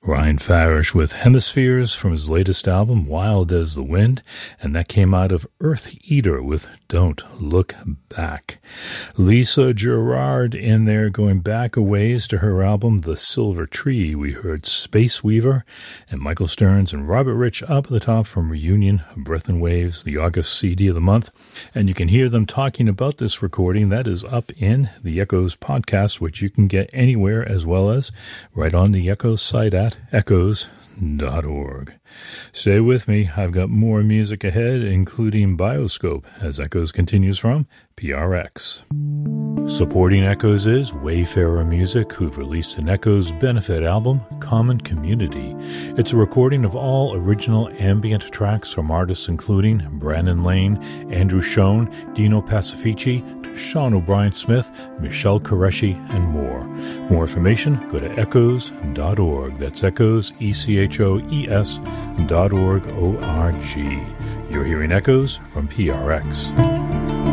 Ryan Farish with Hemispheres from his latest album, Wild as the Wind, and that came out of Earth Eater with Don't Look Back. Lisa Gerrard in there, going back a ways to her album, The Silver Tree. We heard Space Weaver and Michael Stearns and Robert Rich up at the top from Reunion, Breath and Waves, the August CD of the month. And you can hear them talking about this recording. That is up in the Echoes podcast, which you can get anywhere, as well as right on the Echoes site at echoes.org. Stay with me. I've got more music ahead, including Bioscope, as Echoes continues from PRX. Supporting Echoes is Wayfarer Music, who've released an Echoes benefit album, Common Community. It's a recording of all original ambient tracks from artists including Brandon Lane, Andrew Schoen, Dino Pacifici, Sean O'Brien Smith, Michelle Qureshi, and more. For more information, go to echoes.org. That's Echoes, ECHOES.org, O-R-G. You're hearing Echoes from PRX.